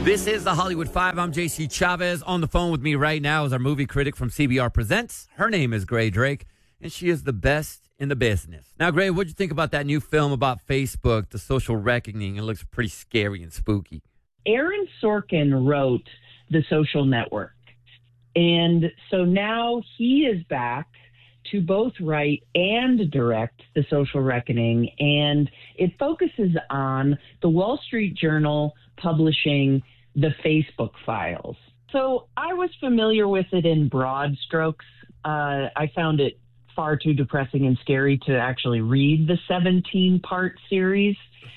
This is the Hollywood Five. I'm JC Chavez. On the phone with me right now is our movie critic from CBR Presents. Her name is Gray Drake, and she is the best in the business. Now, Gray, what'd you think about that new film about Facebook, The Social Reckoning? It looks pretty scary and spooky. Aaron Sorkin wrote The Social Network. And so now he is back to both write and direct The Social Reckoning. And it focuses on the Wall Street Journal publishing the Facebook files. So I was familiar with it in broad strokes. I found it far too depressing and scary to actually read the 17-part series.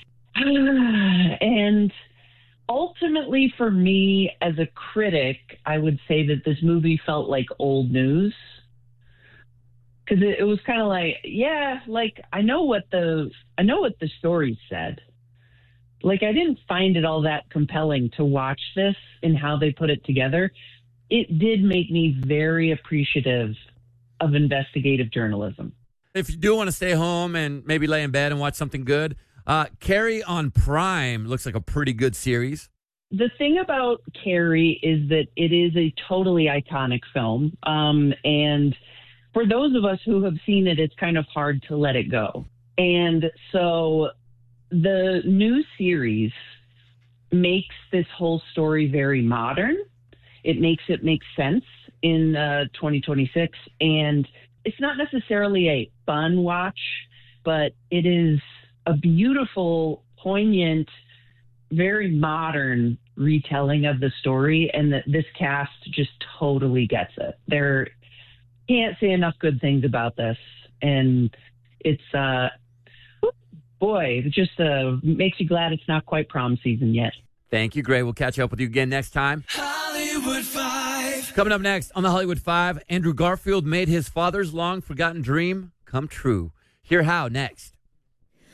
And ultimately, for me, as a critic, I would say that this movie felt like old news. Because it was kind of like, I know what the story said. Like, I didn't find it all that compelling to watch this and how they put it together. It did make me very appreciative of investigative journalism. If you do want to stay home and maybe lay in bed and watch something good, Carrie on Prime looks like a pretty good series. The thing about Carrie is that it is a totally iconic film. And for those of us who have seen it, it's kind of hard to let it go. And so the new series makes this whole story very modern. It makes it make sense in 2026. And it's not necessarily a fun watch, but it is a beautiful, poignant, very modern retelling of the story. And that this cast just totally gets it. Can't say enough good things about this. And it's, it just makes you glad it's not quite prom season yet. Thank you, Gray. We'll catch up with you again next time. Hollywood Five. Coming up next on the Hollywood Five, Andrew Garfield made his father's long-forgotten dream come true. Hear how next.